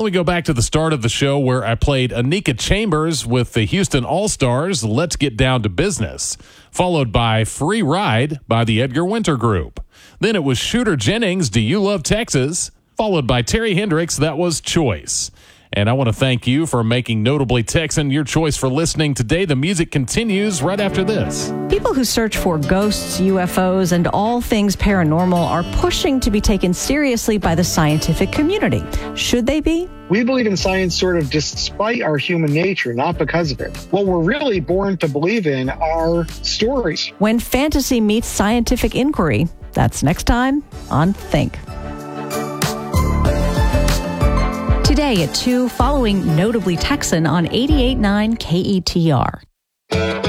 we go back to the start of the show where I played Anika Chambers with the Houston All-Stars, Let's Get Down to Business, followed by Free Ride by the Edgar Winter Group. Then it was Shooter Jennings, Do You Love Texas? Followed by Terry Hendricks, that was Choice. And I want to thank you for making Notably Texan your choice for listening today. The music continues right after this. People who search for ghosts, UFOs, and all things paranormal are pushing to be taken seriously by the scientific community. Should they be? We believe in science sort of despite our human nature, not because of it. What we're really born to believe in are stories. When fantasy meets scientific inquiry, that's next time on Think. Today at 2, following Notably Texan on 88.9 KETR.